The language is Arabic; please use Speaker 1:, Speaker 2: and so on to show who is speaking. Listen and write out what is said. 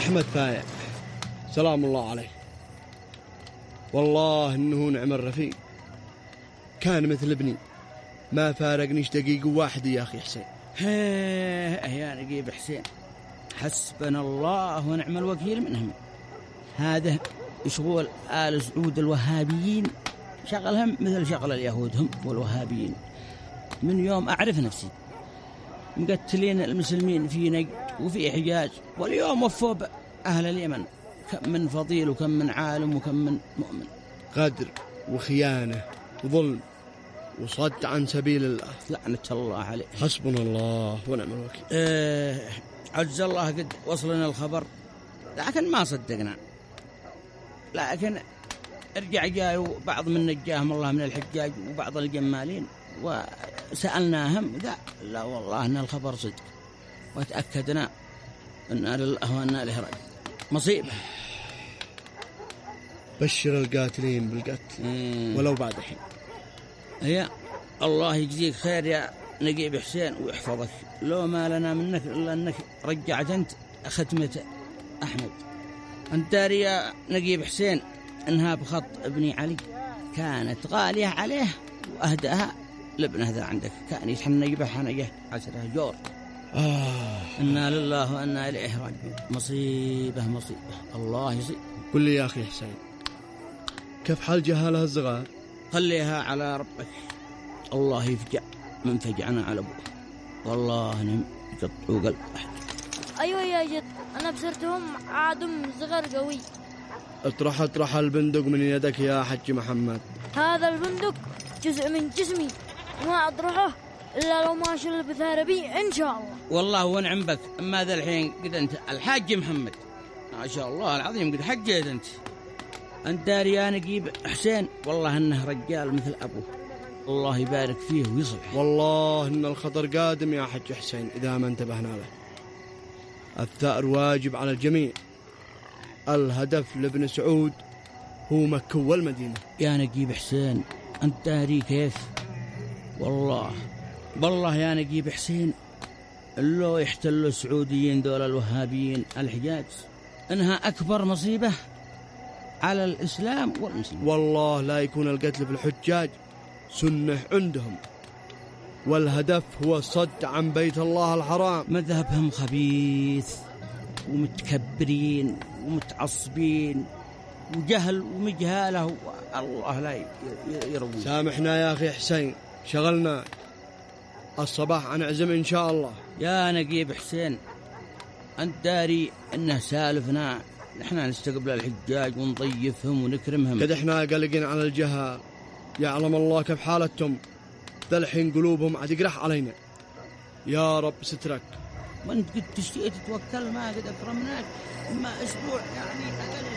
Speaker 1: أحمد فايع سلام الله عليه، والله إنه نعم الرفيق، كان مثل ابني ما فارقنيش دقيقة واحدة يا أخي حسين.
Speaker 2: يا نجيب حسين، حسبنا الله ونعم الوكيل منهم. هذا شغل آل سعود الوهابيين، شغلهم مثل شغل اليهود هم والوهابيين. من يوم أعرف نفسي مقتلين المسلمين في نجد وفي حجاز، واليوم وفوا أهل اليمن، كم من فضيل وكم من عالم وكم من مؤمن.
Speaker 1: غدر وخيانة وظلم وصد عن سبيل الله،
Speaker 2: لعنة الله عليه.
Speaker 1: حسبنا الله ونعم الوكيل.
Speaker 2: عز الله قد وصلنا الخبر لكن ما صدقنا، لكن ارجع جاءوا بعض من نجاهم الله من الحجاج وبعض الجمالين وسألناهم، لا والله أن الخبر صدق، وتأكدنا أن لله وأنا إليه راجعون. مصيبة.
Speaker 1: بشر القاتلين بالقتل ولو بعد حين.
Speaker 2: يا الله يجزيك خير يا نجيب حسين ويحفظك، لو ما لنا منك إلا أنك رجعت أنت ختمة أحمد. أنت داري يا نجيب حسين أنها بخط ابني علي كانت غالية عليه، وأهدأها لابنه ذا عندك، كان يتحنى يبحنيه عسره جور. إنا لله وإنا إليه راجعون. مصيبة مصيبة، الله يصيب.
Speaker 1: قل لي يا أخي حسين، كيف حال جهالها الصغار؟
Speaker 2: خليها على ربك، الله يفجع من فجعنا على أبوه، والله أنهم يقطعوا قلب أحد.
Speaker 3: أيوة يا جد، أنا بصرتهم عادم صغر قوي.
Speaker 1: اطرح البندق من يدك يا حج محمد.
Speaker 3: هذا البندق جزء من جسمي، ما أطرحه إلا لو ما شل بثار بي إن شاء الله.
Speaker 2: والله ونعم بك، أما ذا الحين قد أنت الحاج محمد ما شاء الله العظيم، قد حجيت أنت داري نجيب حسين، والله إنه رجال مثل أبوه، الله يبارك فيه ويصلح.
Speaker 1: والله إن الخطر قادم يا حج حسين إذا ما انتبهنا له. الثأر واجب على الجميع، الهدف لابن سعود هو مكة والمدينة.
Speaker 2: يا نجيب حسين أنت داري كيف، والله يا نجيب حسين لو يحتلوا السعوديين دول الوهابيين الحجاز إنها أكبر مصيبة على الإسلام والمسلمين.
Speaker 1: والله لا يكون القتل في الحجاج سنة عندهم، والهدف هو الصد عن بيت الله الحرام.
Speaker 2: مذهبهم خبيث ومتكبرين ومتعصبين وجهل ومجهاله، الله لا يروي.
Speaker 1: سامحنا يا أخي حسين، شغلنا الصباح عن عزم إن شاء الله.
Speaker 2: يا نجيب حسين أنت داري إنه سالفنا، نحن نستقبل الحجاج ونضيفهم ونكرمهم،
Speaker 1: قد إحنا قلقين على الجهال، يعلم الله كيف حالتهم، ذا الحين قلوبهم عاد يقرح علينا. يا رب سترك،
Speaker 2: وانت قد تشتئ تتوكل، ما قد أكرمناك، ما أسبوع يعني أقل.